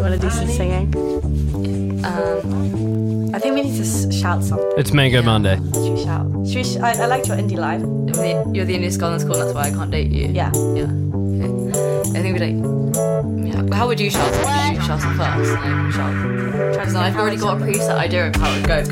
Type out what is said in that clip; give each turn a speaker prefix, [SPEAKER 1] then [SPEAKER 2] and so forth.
[SPEAKER 1] want to do some singing? I think we need to shout something.
[SPEAKER 2] It's Mango Monday.
[SPEAKER 1] Should we shout? I liked your indie live.
[SPEAKER 3] You're the Indian girl in school, and that's why I can't date you.
[SPEAKER 1] Yeah.
[SPEAKER 3] Okay. I think we like. Yeah. How would you shout? Would you shout it first? Like, shout. Because I've already got a preset idea of how it would go.